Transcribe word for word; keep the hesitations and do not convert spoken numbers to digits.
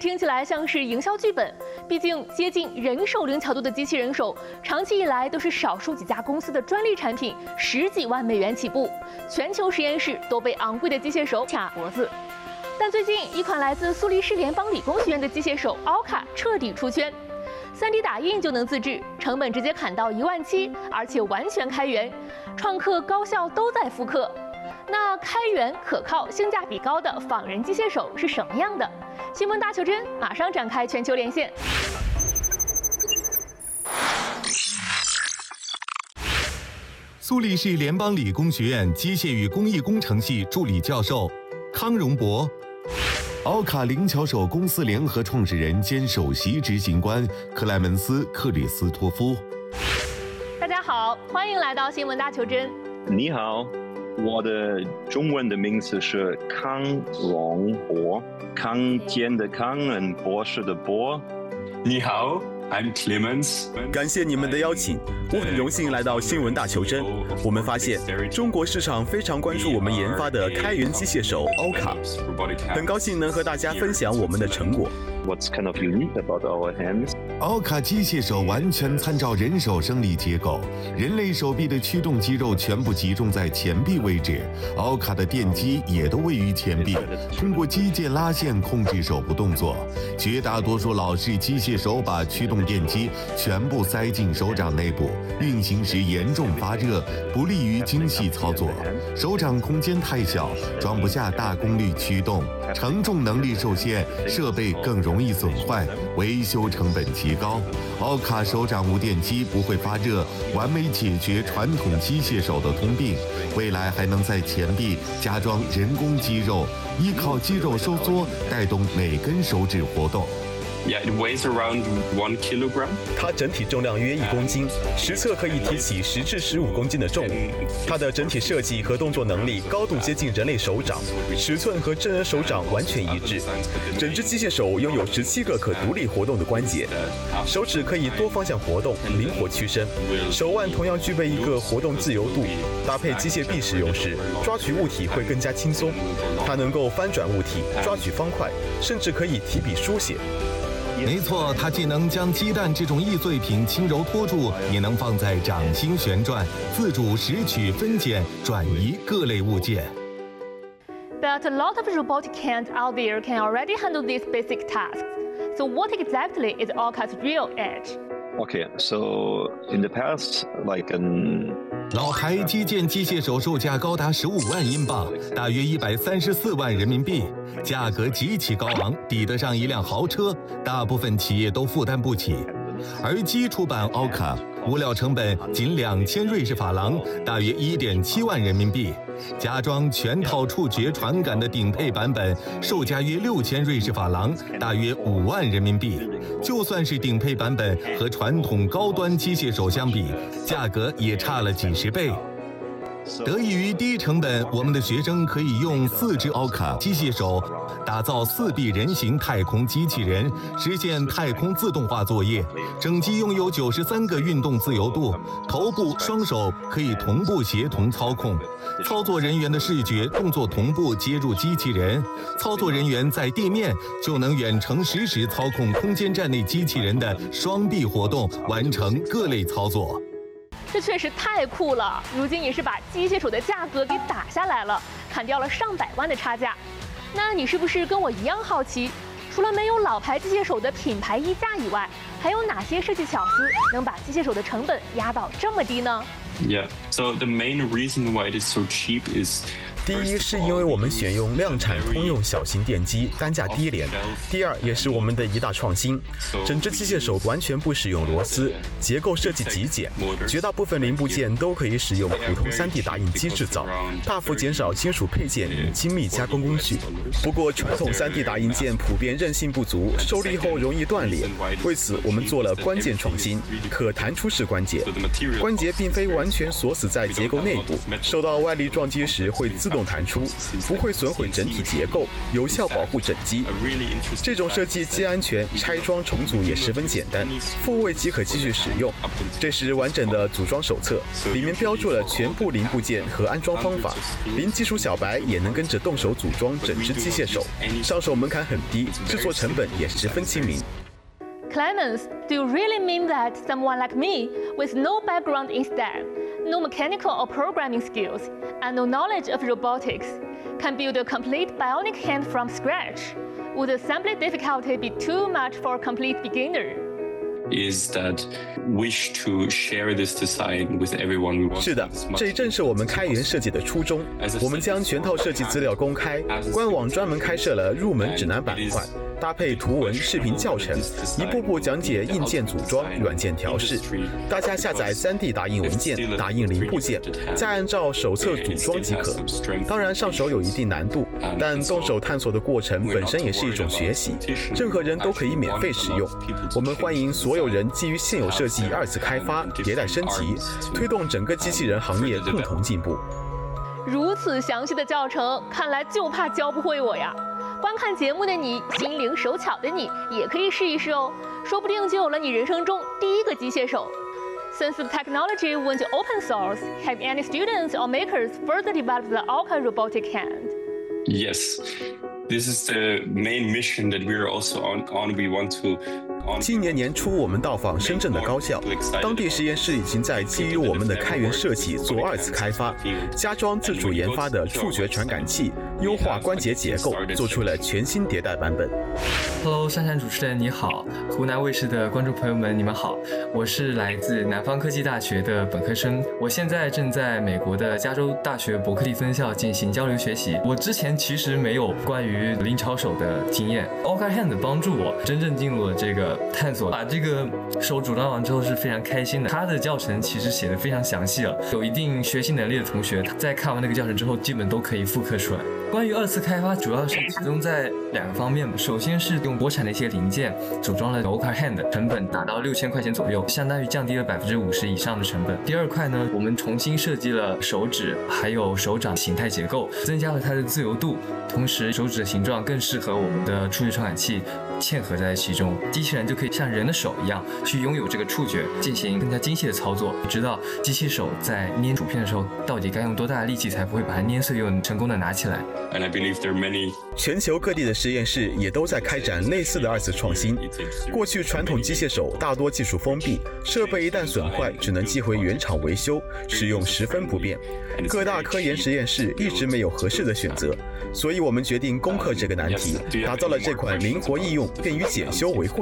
听起来像是营销剧本，毕竟接近人手零巧度的机器人手，长期以来都是少数几家公司的专利产品，十几万美元起步，全球实验室都被昂贵的机械手卡脖子。但最近，一款来自苏黎世联邦理工学院的机械手奥卡彻底出圈。三 D 打印就能自制，成本直接砍到一万七，而且完全开源，创客高校都在复刻。那开源、可靠、性价比高的仿人机械手是什么样的？新闻大求真马上展开全球连线。 苏黎世联邦理工学院机械与工艺工程系助理教授康荣博。奥卡灵巧手公司联合创始人兼首席执行官克莱门斯·克里斯托夫。 大家好，欢迎来到新闻大求真。 你好，我的中文的名字是康荣博，康健的康，博士的博。 你好。I'm Clemens。 感谢你们的邀请，我很荣幸来到新闻大求真。我们发现中国市场非常关注我们研发的开源机械手奥卡，很高兴能和大家分享我们的成果。 What's kind of unique about our hands? 奥卡机械手完全参照人手生理结构，人类手臂的驱动肌肉全部集中在前臂位置，奥卡的电机也都位于前臂，通过机械拉线控制手部动作。绝大多数老式机械手把驱动电机全部塞进手掌内部，运行时严重发热，不利于精细操作。手掌空间太小，装不下大功率驱动，承重能力受限，设备更容易损坏，维修成本极高。奥卡手掌无电机不会发热，完美解决传统机械手的通病。未来还能在前臂加装人工肌肉，依靠肌肉收缩带动每根手指活动。 Yeah, it weighs around one kilogram. 它整体重量约一公斤，实测可以提起十至十五公斤的重物。它的整体设计和动作能力高度接近人类手掌，尺寸和真人手掌完全一致。整只机械手拥有十七个可独立活动的关节，手指可以多方向活动，灵活屈伸。手腕同样具备一个活动自由度，搭配机械臂使用时，抓取物体会更加轻松。它能够翻转物体，抓取方块，甚至可以提笔书写。 没错，它既能将鸡蛋这种易碎品轻柔托住，也能放在掌心旋转，自主拾取、分拣、转移各类物件。 But a lot of robotic hands out there can already handle these basic tasks. So what exactly is Orca's real edge? Okay, so in the past, like an 老台基建机械手售价高达十五万英镑，大约一百三十四万人民币，价格极其高昂，抵得上一辆豪车，大部分企业都负担不起。而基础版奥卡物料成本仅两千瑞士法郎，大约一点七万人民币。加装全套触觉传感的顶配版本，售价约六千瑞士法郎，大约五万人民币。就算是顶配版本和传统高端机械手相比，价格也差了几十倍。得益于低成本，我们的学生可以用四只奥卡机械手打造四臂人形太空机器人，实现太空自动化作业。整机拥有九十三个运动自由度，头部、双手可以同步协同操控。操作人员的视觉动作同步接入机器人，操作人员在地面就能远程实时操控空间站内机器人的双臂活动，完成各类操作。 这确实太酷了！如今也是把机械手的价格给打下来了，砍掉了上百万的差价。那你是不是跟我一样好奇，除了没有老牌机械手的品牌溢价以外，还有哪些设计巧思能把机械手的成本压到这么低呢？ Yeah, so the main reason why it is so cheap is 第一是因为我们选用量产通用小型电机，单价低廉。第二也是我们的一大创新，整只机械手完全不使用螺丝，结构设计极简，绝大部分零部件都可以使用普通 三 D 打印机制造，大幅减少金属配件与精密加工工序。不过传统 三 D 打印件普遍韧性不足，受力后容易断裂，为此我们做了关键创新，可弹出式关节。关节并非完全锁死在结构内部，受到外力撞击时会自动动弹出，不会损毁整体结构，有效保护整机。这种设计既安全，拆装重组也十分简单，复位即可继续使用。这是完整的组装手册，里面标注了全部零部件和安装方法，零基础小白也能跟着动手组装整只机械手，上手门槛很低，制作成本也十分亲民。 Clemens, do you really mean that someone like me, with no background in S T E M, no mechanical or programming skills, and no knowledge of robotics, can build a complete bionic hand from scratch? Would assembly difficulty be too much for a complete beginner? Is that wish to share this design with everyone we want. 是的，这正是我们开源设计的初衷。我们将全套设计资料公开，官网专门开设了入门指南板块，搭配图文、视频教程，一步步讲解硬件组装、软件调试。大家下载 三 D 打印文件，打印零部件，再按照手册组装即可。当然，上手有一定难度，但动手探索的过程本身也是一种学习，任何人都可以免费使用。我们欢迎所有人基于现有设计二次开发、迭代升级，推动整个机器人行业共同进步。 如此详细的教程，看来就怕教不会我呀。观看节目的你，心灵手巧的你，也可以试一试哦，说不定就有了你人生中第一个机械手。Since the technology went open source, have any students or makers further developed the Orca robotic hand? Yes, this is the main mission that we are also on. on. We want to. 今年年初，我们到访深圳的高校，当地实验室已经在基于我们的开源设计做二次开发，加装自主研发的触觉传感器，优化关节结构，做出了全新迭代版本。 Hello， 珊珊主持人你好，湖南卫视的观众朋友们你们好，我是来自南方科技大学的本科生，我现在正在美国的加州大学伯克利分校进行交流学习。我之前其实没有关于灵巧手的经验 ，Orca Hand 帮助我真正进入了这个探索，把这个手组装完之后是非常开心的。他的教程其实写的非常详细了，有一定学习能力的同学在看完那个教程之后，基本都可以复刻出来。关于二次开发，主要是集中在两个方面。首先是用国产的一些零件组装了 Orca Hand， 成本达到六千块钱左右，相当于降低了百分之五十以上的成本。第二块呢，我们重新设计了手指还有手掌形态结构，增加了它的自由度，同时手指的形状更适合我们的触觉传感器嵌合在其中，机器人就可以像人的手一样去拥有这个触觉，进行更加精细的操作，知道机器手在捏薯片的时候到底该用多大的力气才不会把它捏碎又成功的拿起来。 And I believe there are many. 全球各地的实验室也都在开展类似的二次创新。过去传统机械手大多技术封闭，设备一旦损坏只能寄回原厂维修，使用十分不便。各大科研实验室一直没有合适的选择，所以我们决定攻克这个难题，打造了这款灵活易用、便于检修维护